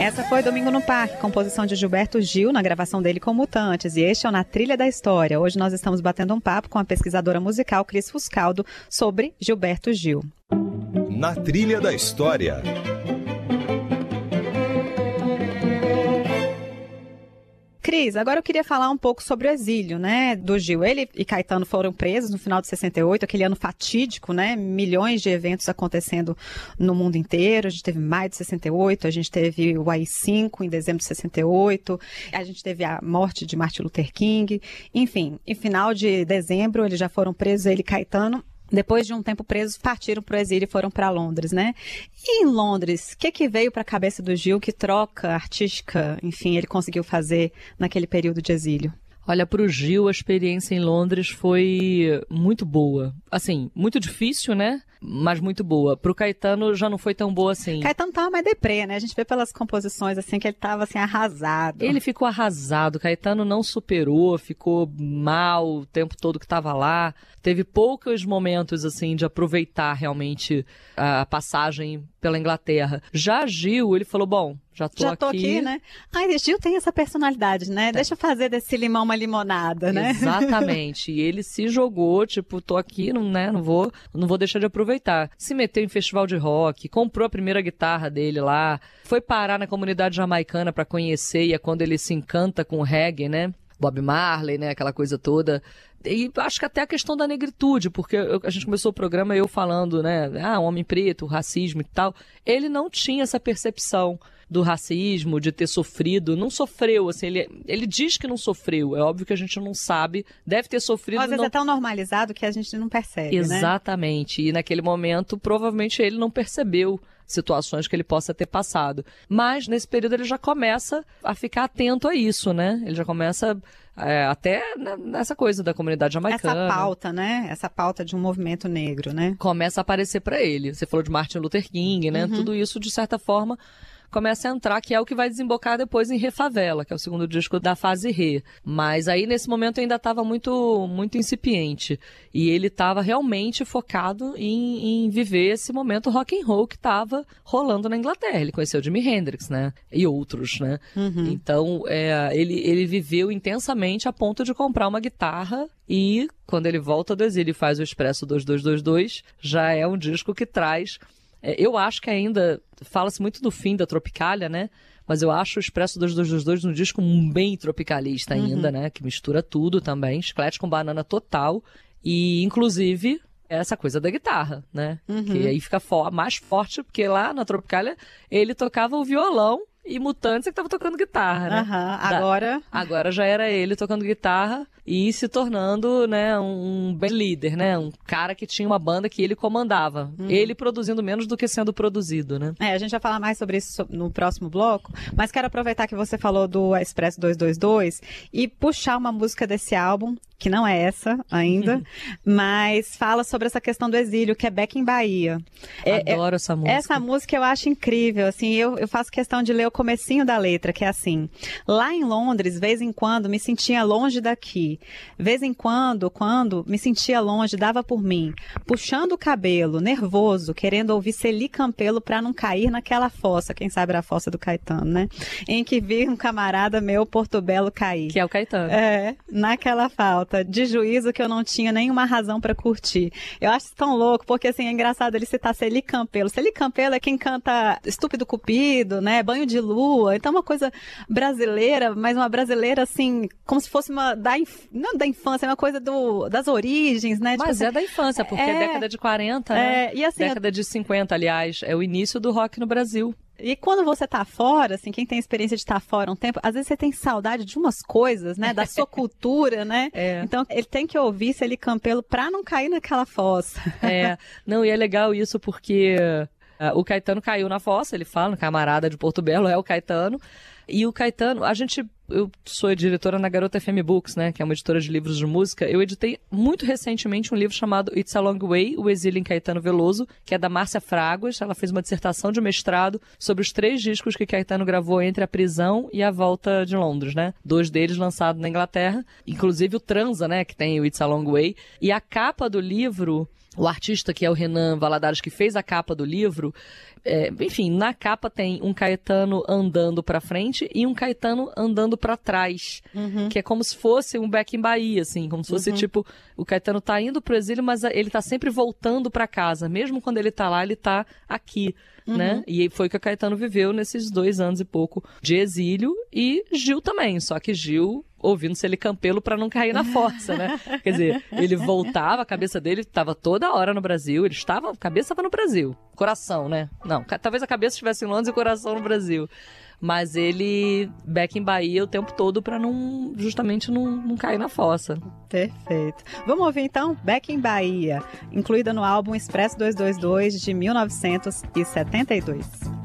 Essa foi Domingo no Parque, composição de Gilberto Gil, na gravação dele com Mutantes, e este é o Na Trilha da História. Hoje nós estamos batendo um papo com a pesquisadora musical Cris Fuscaldo sobre Gilberto Gil. Na Trilha da História. Cris, agora eu queria falar um pouco sobre o exílio, né, do Gil. Ele e Caetano foram presos no final de 68, aquele ano fatídico, né, milhões de eventos acontecendo no mundo inteiro. A gente teve maio de 68, a gente teve o AI-5 em dezembro de 68, a gente teve a morte de Martin Luther King. Enfim, em final de dezembro eles já foram presos, ele e Caetano. Depois de um tempo presos, partiram para o exílio e foram para Londres, né? E em Londres, o que veio para a cabeça do Gil? Que troca artística, enfim, ele conseguiu fazer naquele período de exílio? Olha, para o Gil, a experiência em Londres foi muito boa. Assim, muito difícil, né? Mas muito boa. Para o Caetano já não foi tão boa assim. Caetano estava mais deprê, né? A gente vê pelas composições, assim, que ele estava, assim, arrasado. Ele ficou arrasado. Caetano não superou, ficou mal o tempo todo que estava lá. Teve poucos momentos, assim, de aproveitar realmente a passagem pela Inglaterra. Já Gil, ele falou, bom, já tô aqui, né? Ai, Gil tem essa personalidade, né? Deixa eu fazer desse limão uma limonada, né? Exatamente. E ele se jogou, tipo, tô aqui, não vou deixar de aproveitar. Se meteu em festival de rock, comprou a primeira guitarra dele lá, foi parar na comunidade jamaicana para conhecer, e é quando ele se encanta com o reggae, né? Bob Marley, né? Aquela coisa toda. E acho que até a questão da negritude, porque a gente começou o programa eu falando, né? Homem preto, racismo e tal. Ele não tinha essa percepção do racismo, de ter sofrido. Não sofreu, assim, ele diz que não sofreu. É óbvio que a gente não sabe. Deve ter sofrido. Às vezes é tão normalizado que a gente não percebe, Exatamente. Né? E naquele momento, provavelmente ele não percebeu situações que ele possa ter passado. Mas, nesse período, ele já começa a ficar atento a isso, né? Ele já começa até nessa coisa da comunidade jamaicana. Essa pauta, né? Essa pauta de um movimento negro, né? Começa a aparecer para ele. Você falou de Martin Luther King, né? Uhum. Tudo isso, de certa forma, começa a entrar, que é o que vai desembocar depois em Refavela, que é o segundo disco da fase Re. Mas aí, nesse momento, ainda estava muito, muito incipiente. E ele estava realmente focado em viver esse momento rock and roll que estava rolando na Inglaterra. Ele conheceu Jimi Hendrix, né? E outros, né? Uhum. Então, ele viveu intensamente a ponto de comprar uma guitarra e, quando ele volta do exílio e faz o Expresso 2222, já é um disco que traz... Eu acho que ainda fala-se muito do fim da Tropicália, né? Mas eu acho o Expresso 2222 um disco bem tropicalista ainda, né? Que mistura tudo também, chiclete com banana total. E, inclusive, essa coisa da guitarra, né? Uhum. Que aí fica mais forte, porque lá na Tropicália ele tocava o violão e Mutantes é que tava tocando guitarra, né? Uhum. Agora já era ele tocando guitarra e se tornando, né, um band leader, né? Um cara que tinha uma banda que ele comandava. Ele produzindo menos do que sendo produzido, né? A gente vai falar mais sobre isso no próximo bloco, mas quero aproveitar que você falou do Expresso 222 e puxar uma música desse álbum, que não é essa ainda, mas fala sobre essa questão do exílio, que é Beck em Bahia. Adoro essa música. Essa música eu acho incrível, assim, eu faço questão de ler o comecinho da letra, que é assim: lá em Londres, vez em quando, me sentia longe daqui. Vez em quando me sentia longe, dava por mim. Puxando o cabelo, nervoso, querendo ouvir Celi Campelo pra não cair naquela fossa, quem sabe era a fossa do Caetano, né? Em que vi um camarada meu, Porto Belo, cair. Que é o Caetano. Naquela falta de juízo que eu não tinha nenhuma razão pra curtir. Eu acho isso tão louco, porque assim, é engraçado ele citar Celi Campelo. Celi Campelo é quem canta Estúpido Cupido, né? Banho de Lua. Então uma coisa brasileira, mas uma brasileira assim, como se fosse uma não da infância, é uma coisa das origens, né? Mas tipo, da infância, porque é década de 40, né? E assim, década de 50, aliás, é o início do rock no Brasil. E quando você tá fora, assim, quem tem experiência de estar fora um tempo, às vezes você tem saudade de umas coisas, né? Da sua cultura, né? Então, ele tem que ouvir Celi Campelo pra não cair naquela fossa. Não, e é legal isso porque o Caetano caiu na fossa, ele fala, camarada de Porto Belo, é o Caetano. E o Caetano, eu sou diretora na Garota FM Books, né, que é uma editora de livros de música. Eu editei muito recentemente um livro chamado It's a Long Way, O Exílio em Caetano Veloso, que é da Márcia Fraguas. Ela fez uma dissertação de mestrado sobre os 3 discos que Caetano gravou entre a prisão e a volta de Londres, né? 2 deles lançados na Inglaterra, inclusive o Transa, né, que tem o It's a Long Way. E a capa do livro o artista, que é o Renan Valadares, que fez a capa do livro, enfim, na capa tem um Caetano andando pra frente e um Caetano andando pra trás, que é como se fosse um Beck em Bahia, assim, como se fosse tipo, o Caetano tá indo pro exílio, mas ele tá sempre voltando pra casa, mesmo quando ele tá lá, ele tá aqui, né? E foi o que o Caetano viveu nesses 2 anos e pouco de exílio, e Gil também, só que Gil ouvindo Celi Campelo para não cair na força, né? Quer dizer, ele voltava, a cabeça dele estava toda hora no Brasil, a cabeça estava no Brasil. Coração, né? Não, talvez a cabeça estivesse em Londres e o coração no Brasil. Mas ele, Beck em Bahia o tempo todo para justamente não cair na fossa. Perfeito. Vamos ouvir então Beck em Bahia, incluída no álbum Expresso 222 de 1972.